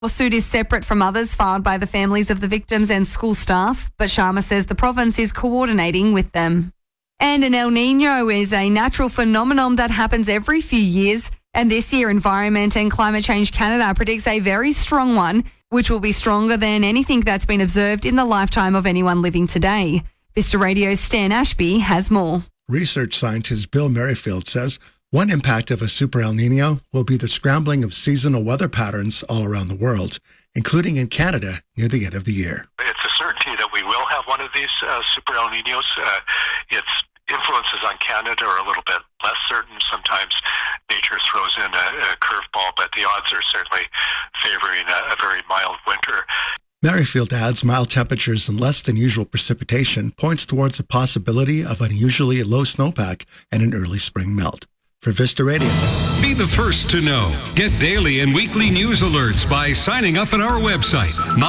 Lawsuit is separate from others filed by the families of the victims and school staff, but Sharma says the province is coordinating with them. And an El Niño is a natural phenomenon that happens every few years, and this year Environment and Climate Change Canada predicts a very strong one, which will be stronger than anything that's been observed in the lifetime of anyone living today. Vista Radio's Stan Ashby has more. Research scientist Bill Merrifield says one impact of a super El Nino will be the scrambling of seasonal weather patterns all around the world, including in Canada near the end of the year. It's a certainty that we will have one of these super El Ninos. Its influences on Canada are a little bit less certain. Sometimes nature throws in a curveball, but the odds are certainly favoring a very mild winter. Merrifield adds mild temperatures and less than usual precipitation points towards a possibility of unusually low snowpack and an early spring melt. For Vista Radio. Be the first to know. Get daily and weekly news alerts by signing up at our website,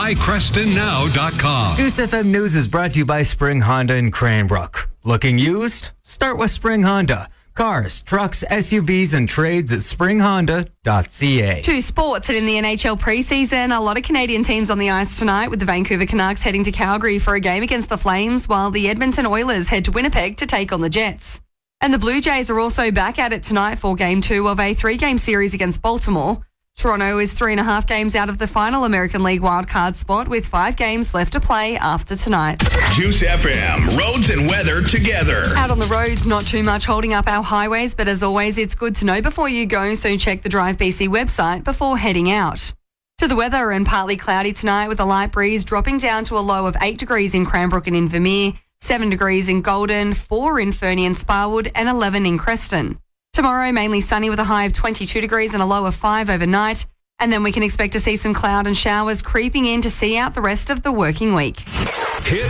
mycrestonnow.com. Goose FM News is brought to you by Spring Honda in Cranbrook. Looking used? Start with Spring Honda. Cars, trucks, SUVs, and trades at springhonda.ca. To sports, and in the NHL preseason, a lot of Canadian teams on the ice tonight, with the Vancouver Canucks heading to Calgary for a game against the Flames, while the Edmonton Oilers head to Winnipeg to take on the Jets. And the Blue Jays are also back at it tonight for Game 2 of a 3-game series against Baltimore. Toronto is 3.5 games out of the final American League wildcard spot, with 5 games left to play after tonight. Juice FM, roads and weather together. Out on the roads, not too much holding up our highways, but as always, it's good to know before you go, so check the Drive BC website before heading out. To the weather, and partly cloudy tonight with a light breeze dropping down to a low of 8 degrees in Cranbrook and in Vermeer, 7 degrees in Golden, 4 in Fernie and Sparwood, and 11 in Creston. Tomorrow, mainly sunny with a high of 22 degrees and a low of 5 overnight. And then we can expect to see some cloud and showers creeping in to see out the rest of the working week. Hit